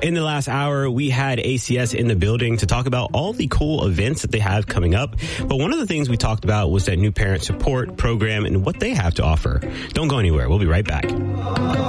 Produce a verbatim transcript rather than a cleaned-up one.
In the last hour, we had A C S in the building to talk about all the cool events that they have coming up. But one of the things we talked about was that new parent support program and what they have to offer. Don't go anywhere. We'll be right back.